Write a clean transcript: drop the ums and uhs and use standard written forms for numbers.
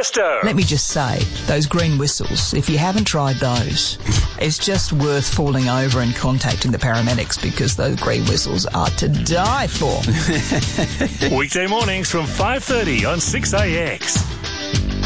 Presto! Let me just say, those green whistles, if you haven't tried those, it's just worth falling over and contacting the paramedics because those green whistles are to die for. Weekday mornings from 5:30 on 6AX.